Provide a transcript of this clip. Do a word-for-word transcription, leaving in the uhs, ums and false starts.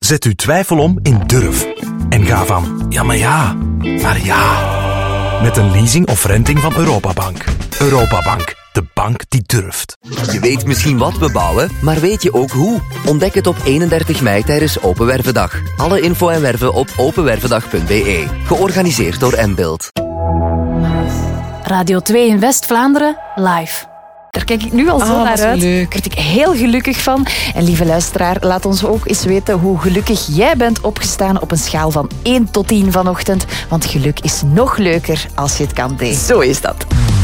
Zet uw twijfel om in durf. En ga van ja, maar ja, naar ja. Met een leasing of renting van Europabank. Europabank, de bank die durft. Je weet misschien wat we bouwen, maar weet je ook hoe? Ontdek het op eenendertig mei tijdens Open Wervendag. Alle info en werven op openwervendag punt b e. Georganiseerd door M-Build. Radio twee in West-Vlaanderen, live. Daar kijk ik nu al zo oh, naar uit. Daar leuk. word ik heel gelukkig van. En lieve luisteraar, laat ons ook eens weten hoe gelukkig jij bent opgestaan op een schaal van één tot tien vanochtend. Want geluk is nog leuker als je het kan delen. Zo is dat.